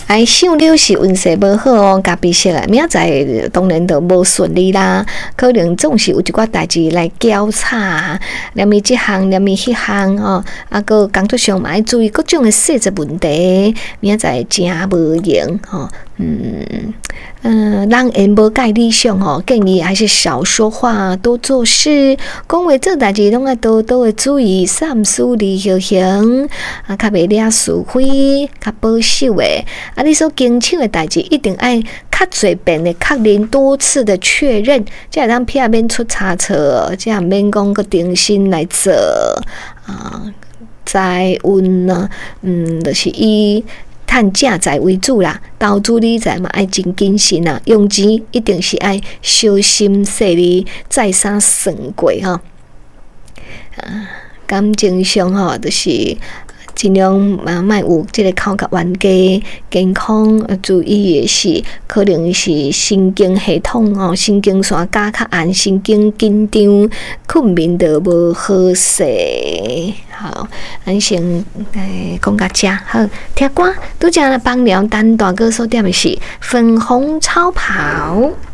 想了是运势无好哦，甲比些啦，明仔载当然就无顺利啦，可能总是有一寡代志来交叉，连咪即项，连咪迄项哦，个工作上嘛要注意各种的细节问题，明仔载真无用吼。人缘无介理想吼，建议还是少说话，多做事。讲话做代志拢要多多的注意，三思而后行，较袂惹是非，较保守的。你所经手的代志一定爱较侪遍的确认，多次的确认，才会当避免出差错，才免讲个定心来做财运呢，就是以趁正财为主啦，投资理财嘛爱真谨慎啦，用钱一定是爱小心细腻，再三算过吼。感情上吼，就是尽量莫有即个口角冤家，健康注意的是，可能是神经系统吼，神经线加较暗，神经紧张，困眠就无好势。好，咱先讲到这好，听歌，拄则帮聊单大哥所点的是粉红超跑。